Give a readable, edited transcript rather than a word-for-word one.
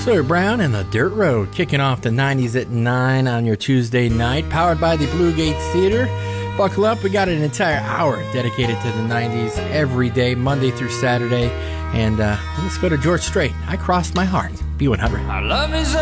Sawyer Brown and the Dirt Road, kicking off the 90s at 9 on your Tuesday night, powered by the Blue Gate Theater. Buckle up, we got an entire hour dedicated to the 90s every day, Monday through Saturday. And let's go to George Strait. I Crossed My Heart, B100. Our love is